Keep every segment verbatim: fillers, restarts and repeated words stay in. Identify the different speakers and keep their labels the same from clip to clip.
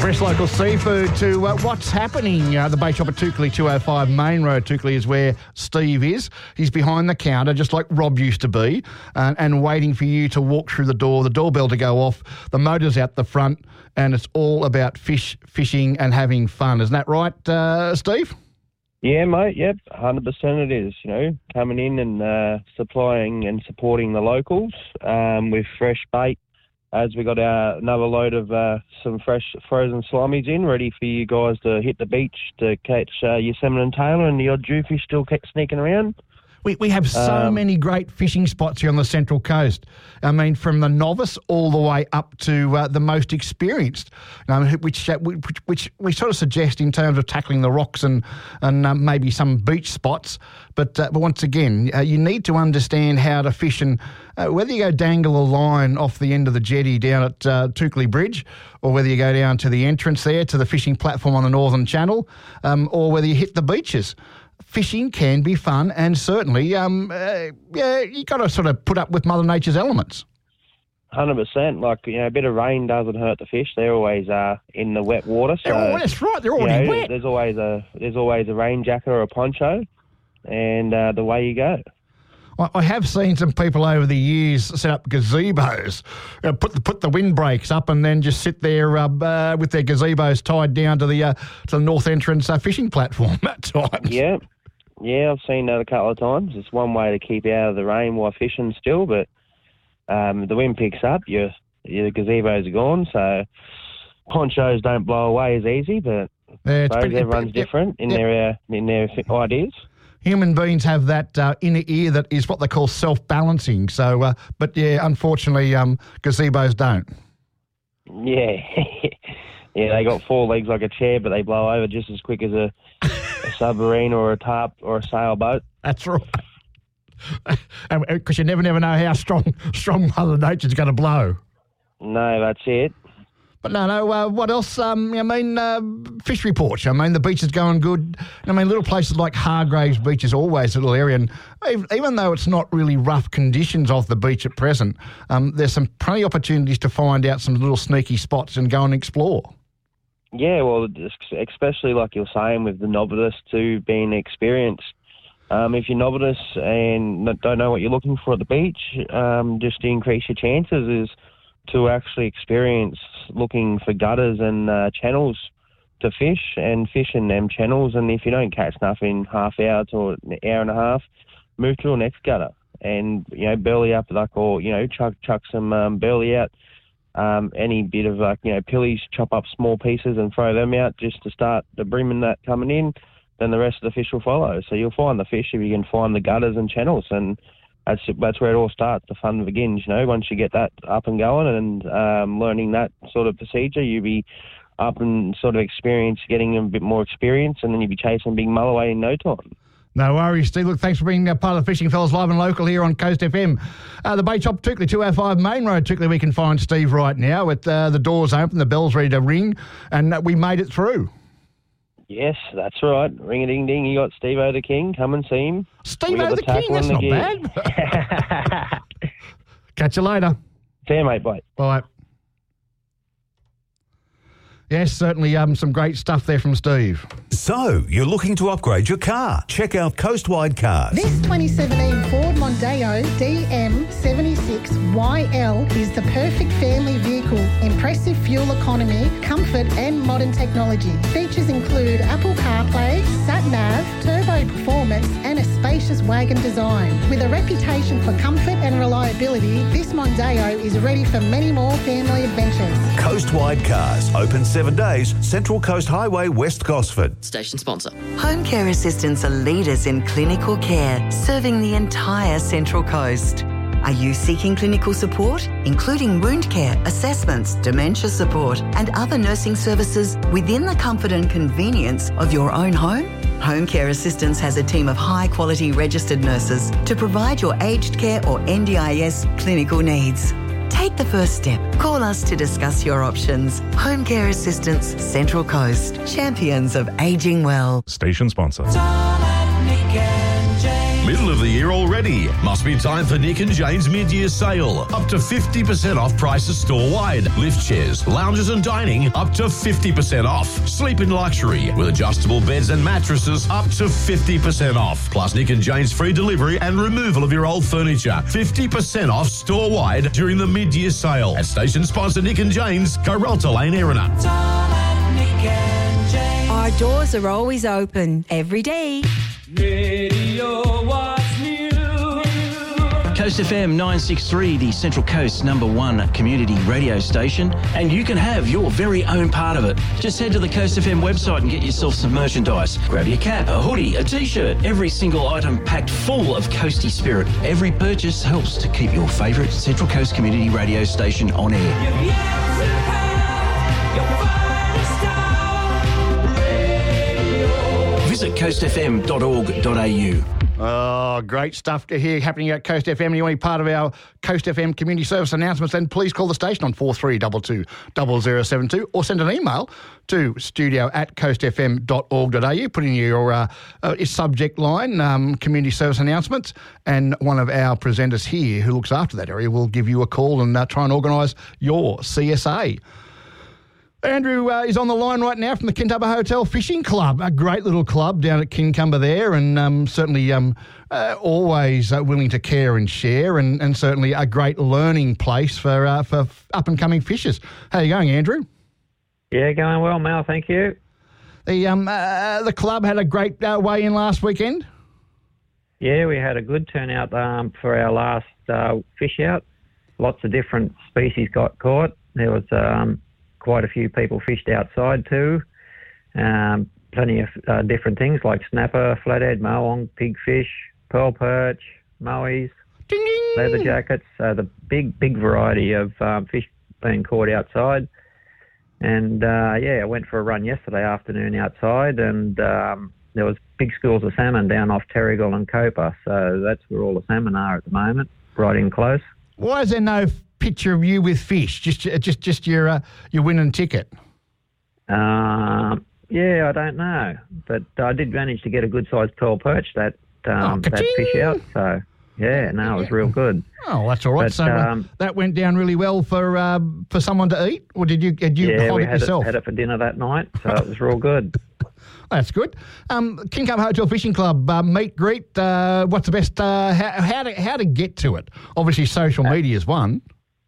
Speaker 1: Fresh local seafood to uh, what's happening. Uh, the bait shop at Toukley, two oh five Main Road. Toukley is where Steve is. He's behind the counter, just like Rob used to be, uh, and waiting for you to walk through the door, the doorbell to go off, the motor's out the front, and it's all about fish, fishing and having fun. Isn't that right, uh, Steve?
Speaker 2: Yeah, mate, yep, one hundred percent it is, you know, coming in and uh, supplying and supporting the locals um, with fresh bait. As we got our, another load of uh, some fresh frozen slimies in, ready for you guys to hit the beach to catch uh, your salmon and tailor, and the odd jewfish still kept sneaking around.
Speaker 1: We we have so um, many great fishing spots here on the Central Coast. I mean, from the novice all the way up to uh, the most experienced, um, which, uh, which which we sort of suggest in terms of tackling the rocks and and um, maybe some beach spots. But uh, but once again, uh, you need to understand how to fish, and uh, whether you go dangle a line off the end of the jetty down at uh, Toukley Bridge, or whether you go down to the entrance there to the fishing platform on the Northern Channel, um, or whether you hit the beaches. Fishing can be fun, and certainly, um, uh, yeah, you got to sort of put up with Mother Nature's elements.
Speaker 2: one hundred percent. Like, you know, a bit of rain doesn't hurt the fish. They're always uh, in the wet water. So,
Speaker 1: oh, that's right. They're already
Speaker 2: you know,
Speaker 1: wet.
Speaker 2: There's always a there's always a rain jacket or a poncho, and uh, the way you go.
Speaker 1: I have seen some people over the years set up gazebos, uh, put the put the windbreaks up, and then just sit there uh, uh, with their gazebos tied down to the uh, to the north entrance uh, fishing platform at times.
Speaker 2: Yeah, yeah, I've seen that a couple of times. It's one way to keep out of the rain while fishing still, but um, the wind picks up, your your gazebos are gone, so ponchos don't blow away as easy. But
Speaker 1: yeah,
Speaker 2: I suppose
Speaker 1: pretty,
Speaker 2: everyone's
Speaker 1: yep,
Speaker 2: different in
Speaker 1: yep.
Speaker 2: their uh, in their ideas.
Speaker 1: Human beings have that uh, inner ear that is what they call self-balancing. So, uh, but yeah, unfortunately, um, gazebos don't.
Speaker 2: Yeah, yeah, they got four legs like a chair, but they blow over just as quick as a, a submarine or a tarp or a sailboat.
Speaker 1: That's right. Because you never, never know how strong, strong Mother Nature's going to blow.
Speaker 2: No, that's it.
Speaker 1: But no, no, uh, what else? Um, I mean, uh, fish reports. I mean, the beach is going good. I mean, little places like Hargraves Beach is always a little area. And even though it's not really rough conditions off the beach at present, um, there's some plenty of opportunities to find out some little sneaky spots and go and explore.
Speaker 2: Yeah, well, especially like you're saying with the novice to being experienced. Um, if you're novice and don't know what you're looking for at the beach, um, just to increase your chances is to actually experience looking for gutters and uh, channels to fish and fish in them channels. And if you don't catch nothing in half hour to an hour and a half, move to the next gutter and, you know, burley up like, or, you know, chuck chuck some um, burley out, um, any bit of like, you know, pillies, chop up small pieces and throw them out just to start the brimming that coming in. Then the rest of the fish will follow. So you'll find the fish if you can find the gutters and channels, and That's that's where it all starts. The fun begins, you know. Once you get that up and going and um, learning that sort of procedure, you'll be up and sort of experience, getting a bit more experience, and then you'll be chasing big mulloway in no time.
Speaker 1: No worries, Steve. Look, thanks for being a part of the Fishing Fellas live and local here on Coast F M. Uh, the bait shop, Toukley, two oh five Main Road, Toukley. We can find Steve right now with uh, the doors open, the bell's ready to ring, and uh, we made it through.
Speaker 2: Yes, that's right. Ring-a-ding-ding. You got Steve-O the King. Come and see him.
Speaker 1: Steve-O the, the King? That's not bad. Catch you later.
Speaker 2: Fair, mate. Bye.
Speaker 1: Bye. Yes, certainly um, some great stuff there from Steve.
Speaker 3: So, you're looking to upgrade your car? Check out Coastwide Cars.
Speaker 4: This twenty seventeen Ford Mondeo D M seventy-six Y L is the perfect family vehicle. Impressive fuel economy, comfort and modern technology. Features include Apple CarPlay, Sat-Nav, turbo performance and a spacious wagon design. With a reputation for comfort and reliability, this Mondeo is ready for many more family adventures.
Speaker 3: Coastwide Cars, open seven days, Central Coast Highway, West Gosford.
Speaker 5: Station sponsor.
Speaker 6: Home care assistants are leaders in clinical care, serving the entire Central Coast. Are you seeking clinical support, including wound care, assessments, dementia support, and other nursing services within the comfort and convenience of your own home? Home Care Assistance has a team of high-quality registered nurses to provide your aged care or N D I S clinical needs. Take the first step. Call us to discuss your options. Home Care Assistance, Central Coast. Champions of ageing well.
Speaker 7: Station sponsor.
Speaker 8: Tom and Nick and James.
Speaker 7: Middle of the
Speaker 3: year already. Must be time for Nick and Jane's mid-year sale. Up to fifty percent off prices store-wide. Lift chairs, lounges and dining up to fifty percent off. Sleep in luxury with adjustable beds and mattresses up to fifty percent off. Plus Nick and Jane's free delivery and removal of your old furniture. fifty percent off store-wide during the mid-year sale at station sponsor Nick and Jane's, Coralta Lane, Erina.
Speaker 5: Our doors are always open every day.
Speaker 7: Radio What's New. Coast F M nine sixty-three, the Central Coast number one community radio station, and you can have your very own part of it. Just head to the Coast F M website and get yourself some merchandise. Grab your cap, a hoodie, a t-shirt, every single item packed full of coasty spirit. Every purchase helps to keep your favourite Central Coast community radio station on air. Visit coast f m dot org dot a u.
Speaker 1: Oh, great stuff to hear happening at Coast F M. And you want to be part of our Coast F M community service announcements, then please call the station on four three two two, zero zero seven two or send an email to studio at coast f m dot org dot a u. Put in your uh, uh, subject line, um, community service announcements, and one of our presenters here who looks after that area will give you a call and uh, try and organise your C S A. Andrew uh, is on the line right now from the Kincumber Hotel Fishing Club, a great little club down at Kincumber there, and um, certainly um, uh, always uh, willing to care and share, and, and certainly a great learning place for uh, for up-and-coming fishers. How are you going, Andrew?
Speaker 8: Yeah, going well, Mal, thank you.
Speaker 1: The um uh, the club had a great uh, weigh-in last weekend?
Speaker 8: Yeah, we had a good turnout um, for our last uh, fish out. Lots of different species got caught. There was... Um, Quite a few people fished outside too. Um, plenty of uh, different things like snapper, flathead, mohong, pigfish, pearl perch, mowies,
Speaker 1: Ding, ding.
Speaker 8: leather jackets. So the big, big variety of um, fish being caught outside. And uh, yeah, I went for a run yesterday afternoon outside, and um, there was big schools of salmon down off Terrigal and Copa. So that's where all the salmon are at the moment, right in close.
Speaker 1: Why is there no picture of you with fish? Just, just, just your uh, your winning ticket.
Speaker 8: Uh, yeah, I don't know, but I did manage to get a good sized pearl perch that um,
Speaker 1: oh,
Speaker 8: that fish out. So yeah, no, it was real good.
Speaker 1: Oh, that's all right.
Speaker 8: But,
Speaker 1: so uh,
Speaker 8: um,
Speaker 1: that went down really well for uh, for someone to eat, or did you did you
Speaker 8: yeah,
Speaker 1: hog
Speaker 8: we
Speaker 1: it
Speaker 8: had
Speaker 1: yourself?
Speaker 8: It, had it for dinner that night, so it was real good.
Speaker 1: That's good. Um, Kincumber Hotel Fishing Club, uh, meet, greet, uh, what's the best, uh, how, how, to, how to get to it? Obviously, social
Speaker 8: Uh,
Speaker 1: media is one.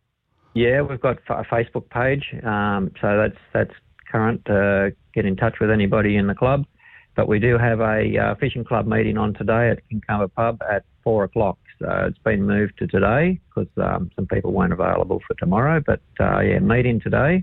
Speaker 8: Yeah, we've got a Facebook page, um, so that's that's current. Uh, get in touch with anybody in the club. But we do have a uh, fishing club meeting on today at Kincumber Pub at four o'clock. So it's been moved to today because um, some people weren't available for tomorrow. But uh, yeah, meeting today.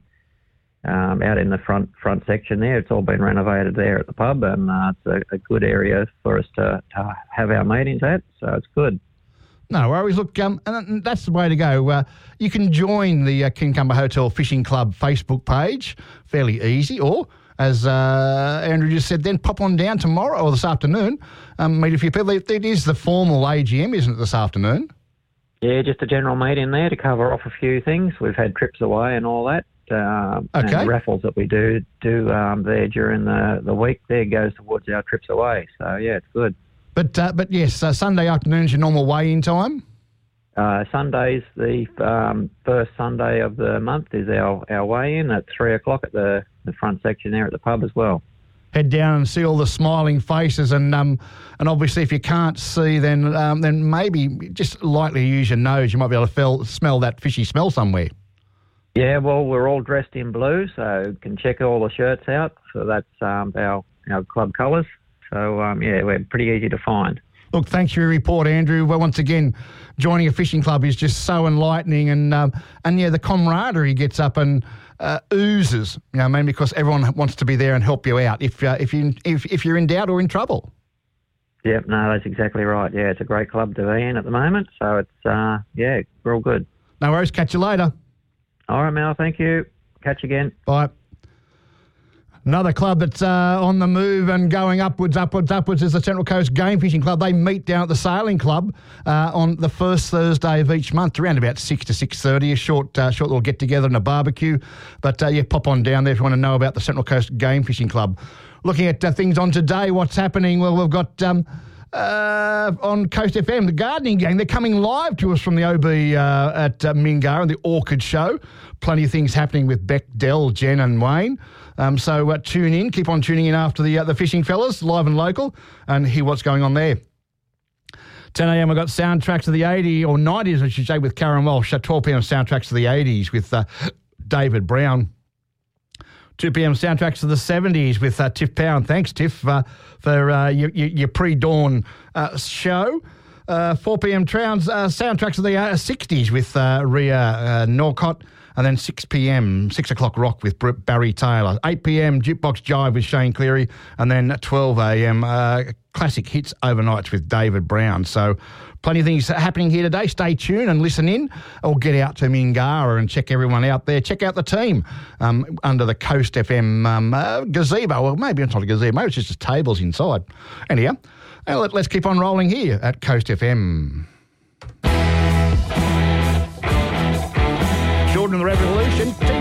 Speaker 8: Um, out in the front front section there. It's all been renovated there at the pub, and uh, it's a, a good area for us to, to have our meetings at, so it's good.
Speaker 1: No worries. Look, um, and that's the way to go. Uh, you can join the uh, Kincumber Hotel Fishing Club Facebook page, fairly easy, or as uh, Andrew just said, then pop on down tomorrow or this afternoon, um, meet a few people. It is the formal A G M, isn't it, this afternoon?
Speaker 8: Yeah, just a general meeting there to cover off a few things. We've had trips away and all that. Um,
Speaker 1: okay.
Speaker 8: And raffles that we do do um, there during the, the week there goes towards our trips away. So, yeah, it's good.
Speaker 1: But, uh, but yes, uh, Sunday afternoon's your normal weigh-in time?
Speaker 8: Uh, Sunday's the um, first Sunday of the month is our, our weigh-in at three o'clock at the, the front section there at the pub as well.
Speaker 1: Head down and see all the smiling faces, and um, and obviously if you can't see, then um, then maybe just lightly use your nose. You might be able to feel, smell that fishy smell somewhere.
Speaker 8: Yeah, well, we're all dressed in blue, so you can check all the shirts out. So that's um, our our club colours. So, um, yeah, we're pretty easy to find.
Speaker 1: Look, thanks for your report, Andrew. Well, once again, joining a fishing club is just so enlightening, and um, and yeah, the camaraderie gets up and uh, oozes. You know, I mean, because everyone wants to be there and help you out if uh, if you if if you're in doubt or in trouble.
Speaker 8: Yep, no, that's exactly right. Yeah, it's a great club to be in at the moment. So it's uh, yeah, we're all good.
Speaker 1: No worries. Catch you later.
Speaker 8: All right, Mel, thank you. Catch you again.
Speaker 1: Bye. Another club that's uh, on the move and going upwards, upwards, upwards is the Central Coast Game Fishing Club. They meet down at the Sailing Club uh, on the first Thursday of each month, around about six to six thirty, a short uh, short little get-together and a barbecue. But, uh, yeah, pop on down there if you want to know about the Central Coast Game Fishing Club. Looking at uh, things on today, what's happening? Well, we've got... Um, Uh, on Coast F M, the Gardening Gang, they're coming live to us from the O B uh, at uh, Mingar and the Orchid Show. Plenty of things happening with Beck, Dell, Jen and Wayne. Um, so uh, tune in, keep on tuning in after the uh, the fishing fellas, live and local, and hear what's going on there. ten a.m. we've got Soundtracks of the eighties, or nineties I should say, with Karen Walsh. At twelve p.m. Soundtracks of the eighties with uh, David Brown. two p.m. Soundtracks of the seventies with uh, Tiff Pound. Thanks, Tiff, uh, for uh, your, your, your pre-dawn uh, show. Uh, four p.m. Trowns, uh, Soundtracks of the uh, sixties with uh, Rhea uh, Norcott. And then six p.m., six o'clock rock with Barry Taylor. eight p.m. Jukebox Jive with Shane Cleary. And then at twelve a.m., uh, classic hits overnights with David Brown. So plenty of things happening here today. Stay tuned and listen in, or get out to Mingara and check everyone out there. Check out the team um, under the Coast F M um, uh, gazebo. Well, maybe it's not a gazebo. Maybe it's just tables inside. Anyhow, uh, let, let's keep on rolling here at Coast F M. Jordan and the Revolution.